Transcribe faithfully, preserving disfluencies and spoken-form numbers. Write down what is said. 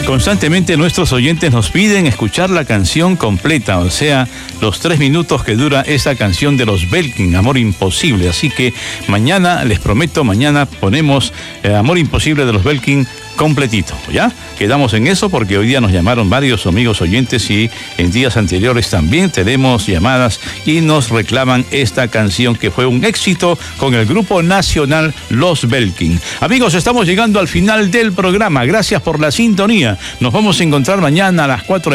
Constantemente nuestros oyentes nos piden escuchar la canción completa, o sea, los tres minutos que dura esa canción de los Belkin, Amor Imposible. Así que mañana, les prometo, mañana ponemos eh, Amor Imposible de los Belkin completito, ¿ya? Quedamos en eso porque hoy día nos llamaron varios amigos oyentes y en días anteriores también tenemos llamadas y nos reclaman esta canción que fue un éxito con el grupo nacional Los Belkin. Amigos, estamos llegando al final del programa. Gracias por la sintonía. Nos vamos a encontrar mañana a las cuatro